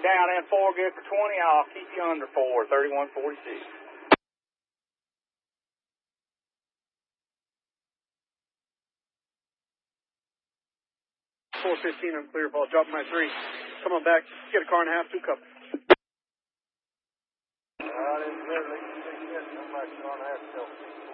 Down in 4, good for 20. I'll keep you under 4, 3146. 415, I'm clear ball, dropping my 3. Come on back, get a car and a half, 2 cup. All right, in there, come back, car and a half,